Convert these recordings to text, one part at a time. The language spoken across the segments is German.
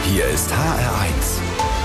Hier ist HR1.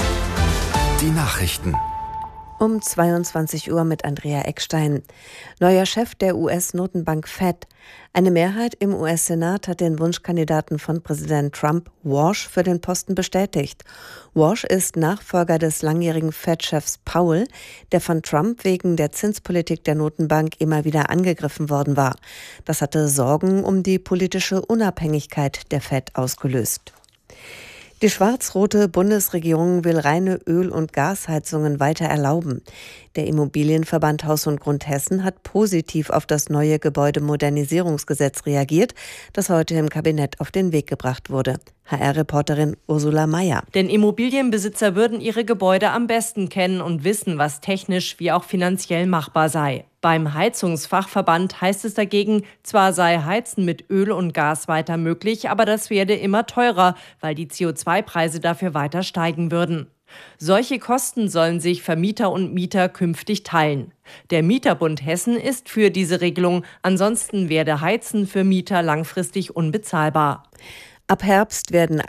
Die Nachrichten. Um 22 Uhr mit Andrea Eckstein. Neuer Chef der US-Notenbank Fed. Eine Mehrheit im US-Senat hat den Wunschkandidaten von Präsident Trump, Walsh, für den Posten bestätigt. Walsh ist Nachfolger des langjährigen Fed-Chefs Powell, der von Trump wegen der Zinspolitik der Notenbank immer wieder angegriffen worden war. Das hatte Sorgen um die politische Unabhängigkeit der Fed ausgelöst. Die schwarz-rote Bundesregierung will reine Öl- und Gasheizungen weiter erlauben. Der Immobilienverband Haus und Grund Hessen hat positiv auf das neue Gebäudemodernisierungsgesetz reagiert, das heute im Kabinett auf den Weg gebracht wurde. HR-Reporterin Ursula Mayer. Denn Immobilienbesitzer würden ihre Gebäude am besten kennen und wissen, was technisch wie auch finanziell machbar sei. Beim Heizungsfachverband heißt es dagegen, zwar sei Heizen mit Öl und Gas weiter möglich, aber das werde immer teurer, weil die CO2-Preise dafür weiter steigen würden. Solche Kosten sollen sich Vermieter und Mieter künftig teilen. Der Mieterbund Hessen ist für diese Regelung, ansonsten werde Heizen für Mieter langfristig unbezahlbar. Ab Herbst werden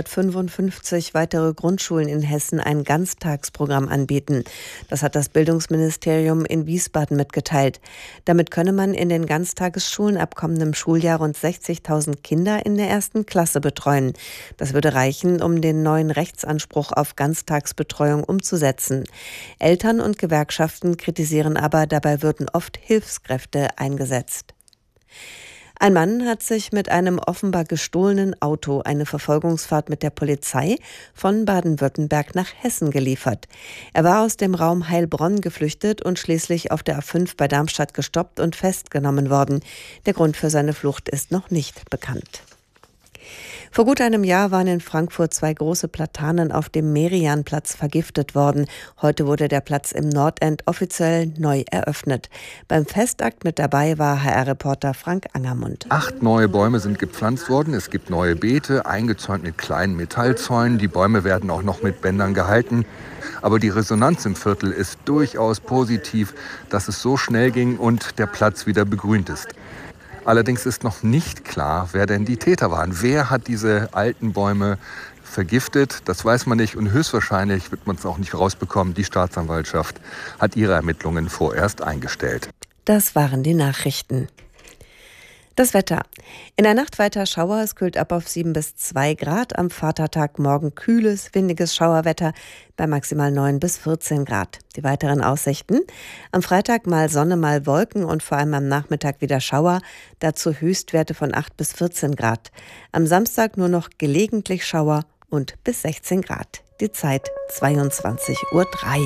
155 weitere Grundschulen in Hessen ein Ganztagsprogramm anbieten. Das hat das Bildungsministerium in Wiesbaden mitgeteilt. Damit könne man in den Ganztagesschulen ab kommendem Schuljahr rund 60.000 Kinder in der 1. Klasse betreuen. Das würde reichen, um den neuen Rechtsanspruch auf Ganztagsbetreuung umzusetzen. Eltern und Gewerkschaften kritisieren aber, dabei würden oft Hilfskräfte eingesetzt. Ein Mann hat sich mit einem offenbar gestohlenen Auto eine Verfolgungsfahrt mit der Polizei von Baden-Württemberg nach Hessen geliefert. Er war aus dem Raum Heilbronn geflüchtet und schließlich auf der A5 bei Darmstadt gestoppt und festgenommen worden. Der Grund für seine Flucht ist noch nicht bekannt. Vor gut einem Jahr waren in Frankfurt 2 große Platanen auf dem Merianplatz vergiftet worden. Heute wurde der Platz im Nordend offiziell neu eröffnet. Beim Festakt mit dabei war HR-Reporter Frank Angermund. 8 neue Bäume sind gepflanzt worden. Es gibt neue Beete, eingezäunt mit kleinen Metallzäunen. Die Bäume werden auch noch mit Bändern gehalten. Aber die Resonanz im Viertel ist durchaus positiv, dass es so schnell ging und der Platz wieder begrünt ist. Allerdings ist noch nicht klar, wer denn die Täter waren. Wer hat diese alten Bäume vergiftet? Das weiß man nicht und höchstwahrscheinlich wird man es auch nicht rausbekommen. Die Staatsanwaltschaft hat ihre Ermittlungen vorerst eingestellt. Das waren die Nachrichten. Das Wetter. In der Nacht weiter Schauer, es kühlt ab auf 7 bis 2 Grad. Am Vatertag morgen kühles, windiges Schauerwetter bei maximal 9 bis 14 Grad. Die weiteren Aussichten. Am Freitag mal Sonne, mal Wolken und vor allem am Nachmittag wieder Schauer. Dazu Höchstwerte von 8 bis 14 Grad. Am Samstag nur noch gelegentlich Schauer und bis 16 Grad. Die Zeit 22:03 Uhr.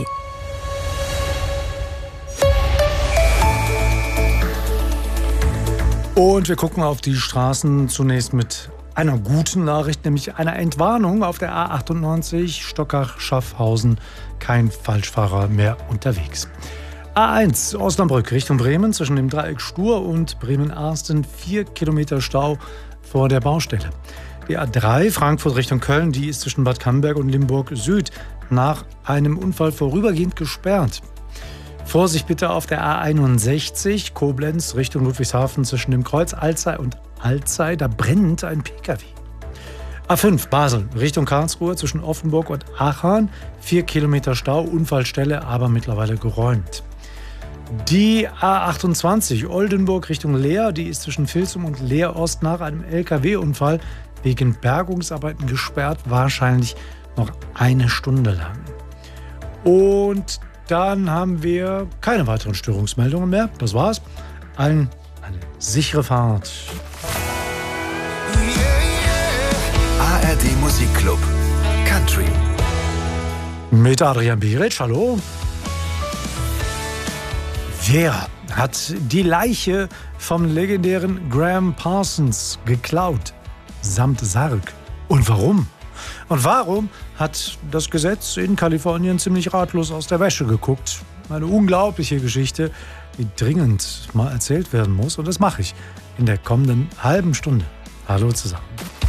Und wir gucken auf die Straßen zunächst mit einer guten Nachricht, nämlich einer Entwarnung auf der A98 Stockach-Schaffhausen. Kein Falschfahrer mehr unterwegs. A1 Osnabrück Richtung Bremen zwischen dem Dreieck Stur und Bremen-Arsten 4 Kilometer Stau vor der Baustelle. Die A3 Frankfurt Richtung Köln, die ist zwischen Bad Camberg und Limburg Süd nach einem Unfall vorübergehend gesperrt. Vorsicht bitte auf der A61 Koblenz Richtung Ludwigshafen zwischen dem Kreuz Alzey und Alzey. Da brennt ein Pkw. A5 Basel Richtung Karlsruhe zwischen Offenburg und Aachen. 4 Kilometer Stau, Unfallstelle, aber mittlerweile geräumt. Die A28 Oldenburg Richtung Leer, die ist zwischen Vilsum und Leer-Ost nach einem LKW-Unfall wegen Bergungsarbeiten gesperrt, wahrscheinlich noch eine Stunde lang. Und dann haben wir keine weiteren Störungsmeldungen mehr. Das war's. Allen eine sichere Fahrt. ARD Musikclub Country. Mit Adrian Biric, hallo. Wer hat die Leiche vom legendären Graham Parsons geklaut? Samt Sarg. Und warum? Und warum hat das Gesetz in Kalifornien ziemlich ratlos aus der Wäsche geguckt? Eine unglaubliche Geschichte, die dringend mal erzählt werden muss. Und das mache ich in der kommenden halben Stunde. Hallo zusammen.